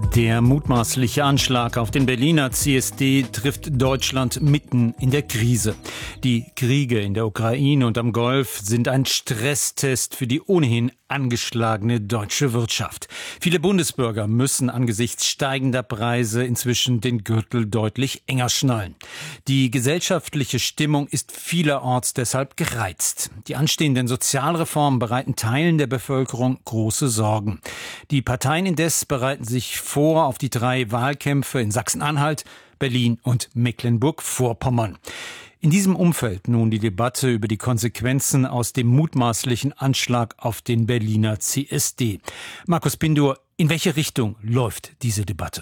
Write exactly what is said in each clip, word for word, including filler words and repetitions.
Der mutmaßliche Anschlag auf den Berliner C S D trifft Deutschland mitten in der Krise. Die Kriege in der Ukraine und am Golf sind ein Stresstest für die ohnehin angeschlagene deutsche Wirtschaft. Viele Bundesbürger müssen angesichts steigender Preise inzwischen den Gürtel deutlich enger schnallen. Die gesellschaftliche Stimmung ist vielerorts deshalb gereizt. Die anstehenden Sozialreformen bereiten Teilen der Bevölkerung große Sorgen. Die Parteien indes bereiten sich vor auf die drei Wahlkämpfe in Sachsen-Anhalt, Berlin und Mecklenburg-Vorpommern. In diesem Umfeld nun die Debatte über die Konsequenzen aus dem mutmaßlichen Anschlag auf den Berliner C S D. Markus Pindur, in welche Richtung läuft diese Debatte?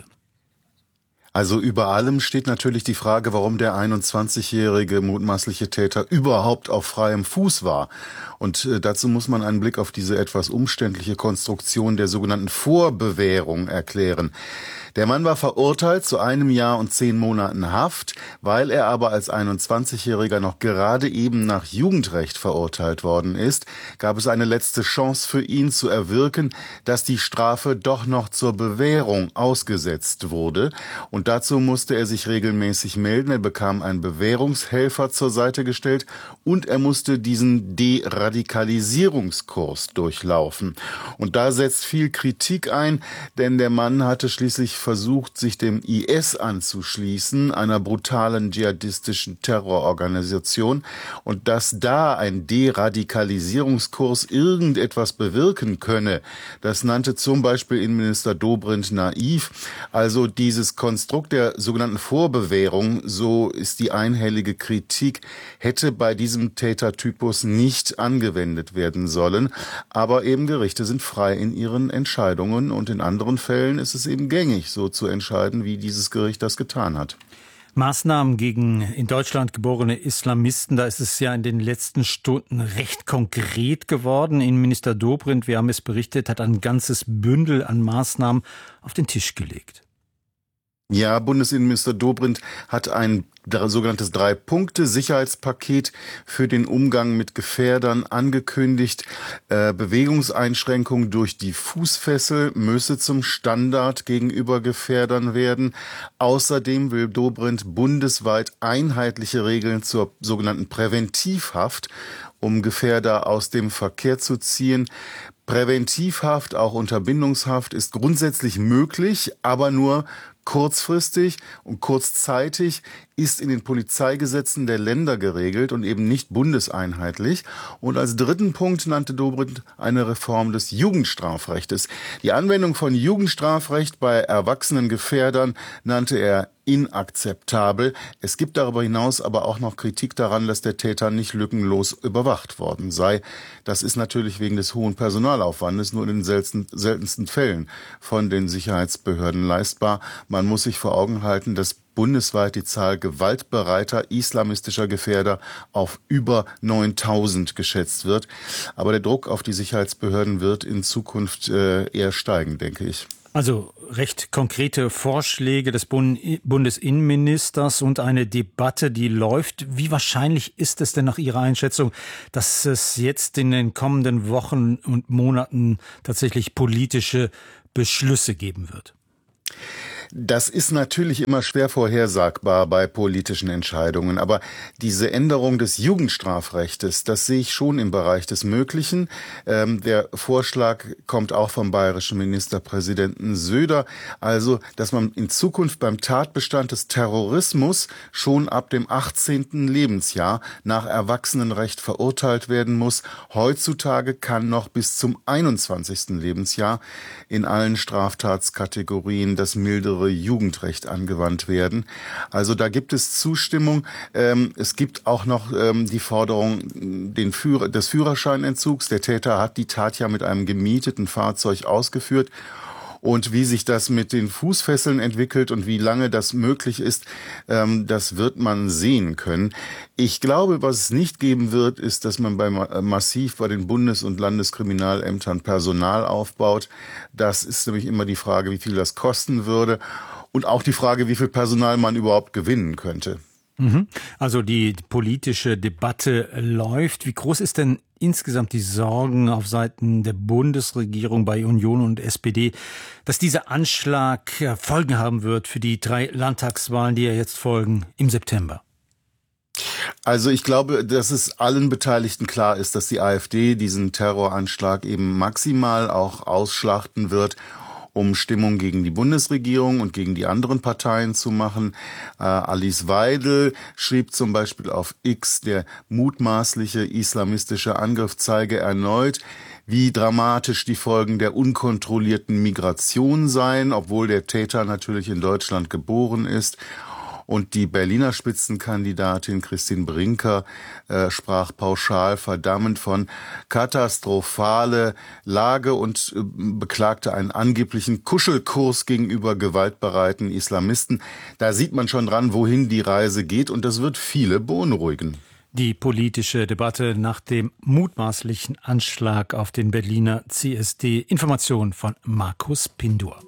Also über allem steht natürlich die Frage, warum der einundzwanzigjährige mutmaßliche Täter überhaupt auf freiem Fuß war. Und äh, dazu muss man einen Blick auf diese etwas umständliche Konstruktion der sogenannten Vorbewährung erklären. Der Mann war verurteilt zu einem Jahr und zehn Monaten Haft, weil er aber als einundzwanzigjähriger noch gerade eben nach Jugendrecht verurteilt worden ist, gab es eine letzte Chance für ihn zu erwirken, dass die Strafe doch noch zur Bewährung ausgesetzt wurde. Und dazu musste er sich regelmäßig melden. Er bekam einen Bewährungshelfer zur Seite gestellt und er musste diesen Deradikalisierungskurs durchlaufen. Und da setzt viel Kritik ein, denn der Mann hatte schließlich versucht, sich dem I S anzuschließen, einer brutalen dschihadistischen Terrororganisation. Und dass da ein Deradikalisierungskurs irgendetwas bewirken könne, das nannte zum Beispiel Innenminister Dobrindt naiv. Also dieses Konstrukt der sogenannten Vorbewährung, so ist die einhellige Kritik, hätte bei diesem Tätertypus nicht angewendet werden sollen. Aber eben Gerichte sind frei in ihren Entscheidungen und in anderen Fällen ist es eben gängig, so zu entscheiden, wie dieses Gericht das getan hat. Maßnahmen gegen in Deutschland geborene Islamisten, da ist es ja in den letzten Stunden recht konkret geworden. Innenminister Dobrindt, wir haben es berichtet, hat ein ganzes Bündel an Maßnahmen auf den Tisch gelegt. Ja, Bundesinnenminister Dobrindt hat ein sogenanntes Drei-Punkte-Sicherheitspaket für den Umgang mit Gefährdern angekündigt. Äh, Bewegungseinschränkung durch die Fußfessel müsse zum Standard gegenüber Gefährdern werden. Außerdem will Dobrindt bundesweit einheitliche Regeln zur sogenannten Präventivhaft, um Gefährder aus dem Verkehr zu ziehen. Präventivhaft, auch Unterbindungshaft, ist grundsätzlich möglich, aber nur kurzfristig und kurzzeitig, ist in den Polizeigesetzen der Länder geregelt und eben nicht bundeseinheitlich. Und als dritten Punkt nannte Dobrindt eine Reform des Jugendstrafrechtes. Die Anwendung von Jugendstrafrecht bei erwachsenen Gefährdern nannte er inakzeptabel. Es gibt darüber hinaus aber auch noch Kritik daran, dass der Täter nicht lückenlos überwacht worden sei. Das ist natürlich wegen des hohen Personalaufwandes nur in den selten, seltensten Fällen von den Sicherheitsbehörden leistbar. Man muss sich vor Augen halten, dass bundesweit die Zahl gewaltbereiter islamistischer Gefährder auf über neuntausend geschätzt wird. Aber der Druck auf die Sicherheitsbehörden wird in Zukunft äh, eher steigen, denke ich. Also recht konkrete Vorschläge des Bundesinnenministers und eine Debatte, die läuft. Wie wahrscheinlich ist es denn nach Ihrer Einschätzung, dass es jetzt in den kommenden Wochen und Monaten tatsächlich politische Beschlüsse geben wird? Das ist natürlich immer schwer vorhersagbar bei politischen Entscheidungen. Aber diese Änderung des Jugendstrafrechtes, das sehe ich schon im Bereich des Möglichen. Ähm, der Vorschlag kommt auch vom bayerischen Ministerpräsidenten Söder. Also, dass man in Zukunft beim Tatbestand des Terrorismus schon ab dem achtzehnten Lebensjahr nach Erwachsenenrecht verurteilt werden muss. Heutzutage kann noch bis zum einundzwanzigsten Lebensjahr in allen Straftatskategorien das mildere Jugendrecht angewandt werden. Also da gibt es Zustimmung. Ähm, es gibt auch noch ähm, die Forderung den Führer, des Führerscheinentzugs. Der Täter hat die Tat ja mit einem gemieteten Fahrzeug ausgeführt. Und wie sich das mit den Fußfesseln entwickelt und wie lange das möglich ist, ähm, das wird man sehen können. Ich glaube, was es nicht geben wird, ist, dass man bei massiv bei den Bundes- und Landeskriminalämtern Personal aufbaut. Das ist nämlich immer die Frage, wie viel das kosten würde und auch die Frage, wie viel Personal man überhaupt gewinnen könnte. Mhm. Also die politische Debatte läuft. Wie groß ist denn insgesamt die Sorgen auf Seiten der Bundesregierung bei Union und S P D, dass dieser Anschlag Folgen haben wird für die drei Landtagswahlen, die ja jetzt folgen im September? Also ich glaube, dass es allen Beteiligten klar ist, dass die AfD diesen Terroranschlag eben maximal auch ausschlachten wird, um Stimmung gegen die Bundesregierung und gegen die anderen Parteien zu machen. Äh, Alice Weidel schrieb zum Beispiel auf X, der mutmaßliche islamistische Angriff zeige erneut, wie dramatisch die Folgen der unkontrollierten Migration seien, obwohl der Täter natürlich in Deutschland geboren ist. Und die Berliner Spitzenkandidatin Christine Brinker äh, sprach pauschal verdammend von katastrophale Lage und äh, beklagte einen angeblichen Kuschelkurs gegenüber gewaltbereiten Islamisten. Da sieht man schon dran, wohin die Reise geht, und das wird viele beunruhigen. Die politische Debatte nach dem mutmaßlichen Anschlag auf den Berliner C S D. Information von Markus Pindur.